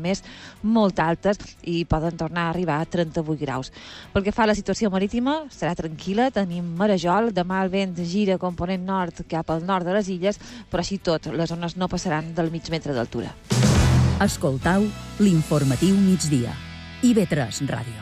més, molt altes i poden tornar a arribar a 38 graus. Pel que fa a la situació marítima, serà tranquil·la, tenim marejol, demà el vent gira component nord cap al nord de les illes, però així tot, les ones no passaran del mig metre d'altura. Escoltau l'informatiu migdia. IB3 Ràdio.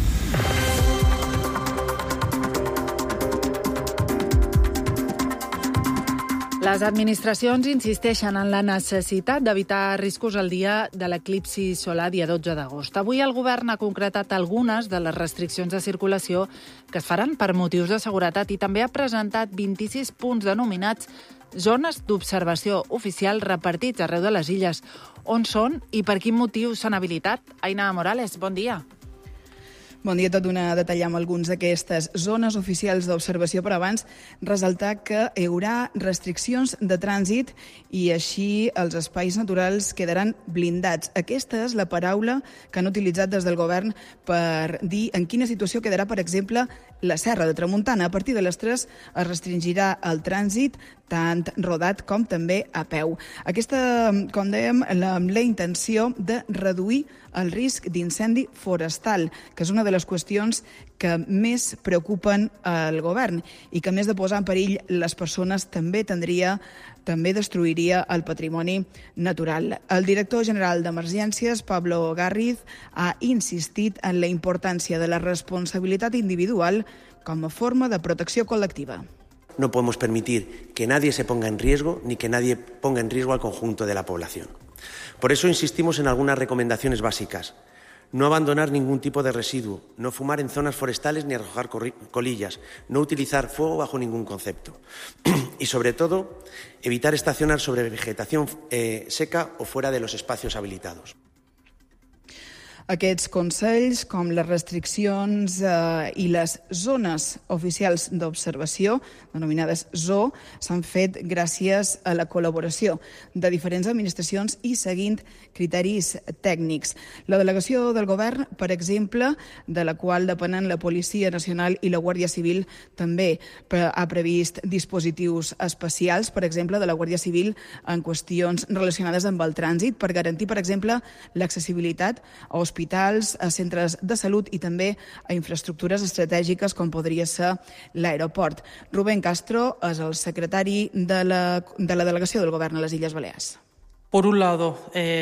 Les administracions insisteixen en la necessitat d'evitar riscos el dia de l'eclipsi solar dia 12 d'agost. Avui el govern ha concretat algunes de les restriccions de circulació que es faran per motius de seguretat i també ha presentat 26 punts denominats zones d'observació oficial repartits arreu de les illes. On són i per quin motiu s'han habilitat? Aina Morales, bon dia. Bon dia, tot d'una detallem alguns d'aquestes zones oficials d'observació, però abans ressaltar que hi haurà restriccions de trànsit i així els espais naturals quedaran blindats. Aquesta és la paraula que han utilitzat des del govern per dir en quina situació quedarà, per exemple, la Serra de Tramuntana. A partir de les 3 es restringirà el trànsit tant rodat com també a peu. Aquesta, com dèiem, amb la intenció de reduir el risc d'incendi forestal, que és una de les qüestions que més preocupen al govern i que, a més de posar en perill les persones, també destruiria el patrimoni natural. El director general d'Emergències, Pablo Garriz, ha insistit en la importància de la responsabilitat individual com a forma de protecció col·lectiva. No podemos permitir que nadie se ponga en riesgo ni que nadie ponga en riesgo al conjunto de la población. Por eso insistimos en algunas recomendaciones básicas. No abandonar ningún tipo de residuo, no fumar en zonas forestales ni arrojar colillas, no utilizar fuego bajo ningún concepto. Y sobre todo, evitar estacionar sobre vegetación seca o fuera de los espacios habilitados. Aquests consells, com les restriccions i les zones oficials d'observació, denominades ZOO, s'han fet gràcies a la col·laboració de diferents administracions i seguint criteris tècnics. La delegació del govern, per exemple, de la qual depenen la Policia Nacional i la Guàrdia Civil, també ha previst dispositius especials, per exemple, de la Guàrdia Civil en qüestions relacionades amb el trànsit, per garantir, per exemple, l'accessibilitat a hospitals, a centres de salut i també a infraestructures estratègiques com podria ser l'aeroport. Rubén Castro és el secretari de la delegació del govern a les Illes Balears. Por un lado,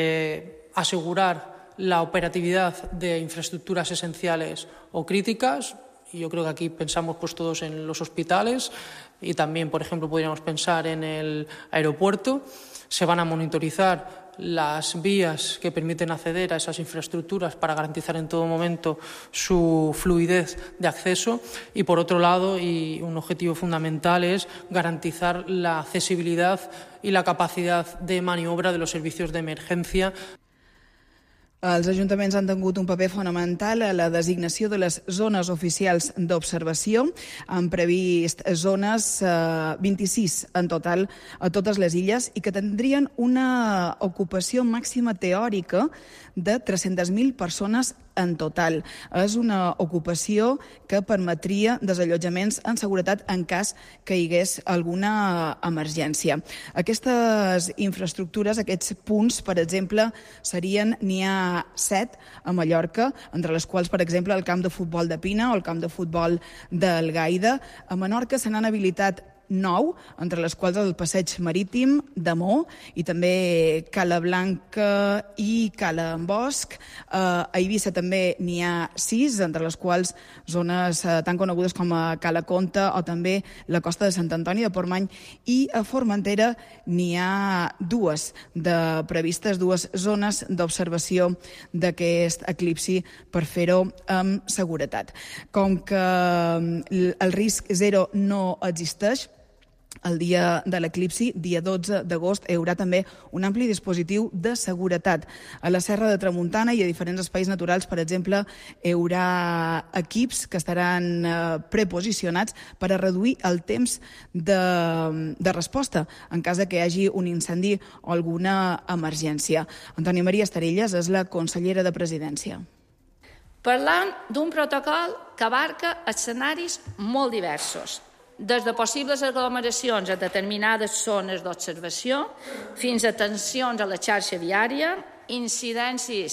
asegurar la operatividad de infraestructuras esenciales o críticas. Y yo creo que aquí pensamos pues todos en los hospitales y también, por ejemplo, podríamos pensar en el aeropuerto. Se van a monitorizar las vías que permiten acceder a esas infraestructuras para garantizar en todo momento su fluidez de acceso y, por otro lado, y un objetivo fundamental es garantizar la accesibilidad y la capacidad de maniobra de los servicios de emergencia. Els ajuntaments han tingut un paper fonamental a la designació de les zones oficials d'observació. Han previst zones 26 en total a totes les illes i que tindrien una ocupació màxima teòrica de 300.000 persones en total. És una ocupació que permetria desallotjaments en seguretat en cas que hi hagués alguna emergència. Aquestes infraestructures, aquests punts, per exemple, n'hi ha 7 a Mallorca, entre les quals, per exemple, el camp de futbol de Pina o el camp de futbol d'Algaida. A Menorca se n'han habilitat 9, entre les quals el passeig marítim d'Amó i també Cala Blanca i Cala Bosc. A Eivissa també n'hi ha 6, entre les quals zones tan conegudes com a Cala Conta o també la costa de Sant Antoni de Portmany, i a Formentera n'hi ha previstes dues zones d'observació d'aquest eclipsi per fer-ho amb seguretat. Com que el risc zero no existeix, el dia de l'eclipsi, dia 12 d'agost, hi haurà també un ampli dispositiu de seguretat. A la Serra de Tramuntana i a diferents espais naturals, per exemple, hi haurà equips que estaran preposicionats per a reduir el temps de resposta en cas que hi hagi un incendi o alguna emergència. Antònia Maria Estarelles és la consellera de Presidència. Parlant d'un protocol que abarca escenaris molt diversos, des de possibles aglomeracions a determinades zones d'observació fins a tensions a la xarxa viària, incidències